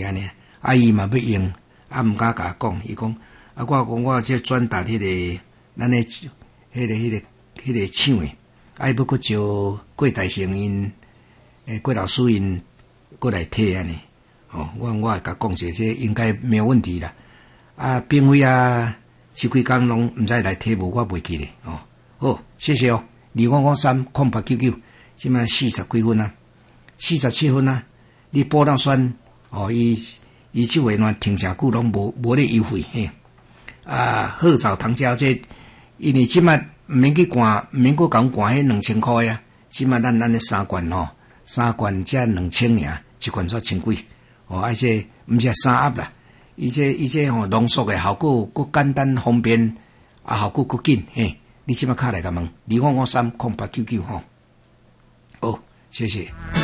安尼，啊伊嘛要用，啊毋敢甲我讲，伊讲啊我讲我这转达迄个咱的迄个厂诶，啊伊要搁招郭大成因郭老师因过来替安尼，哦我会甲讲者，这应该没有问题啦。啊并非啊，即几工拢毋知来替无，我袂记咧哦。好，谢谢哦。25530899，即摆40几分啊，47分啊。你报到选哦，伊即位呢停诚久拢无咧优惠嘿。啊，好早糖胶这，因为即摆毋免去管，毋免去共管迄2000块啊。即摆咱咧3罐吼，3罐才2000尔，一罐煞千几。哦，而且毋是3盒啦，伊这吼浓缩诶效果佫简单方便，啊效果佫紧嘿。你即摆敲来甲问25530899吼。好，谢谢。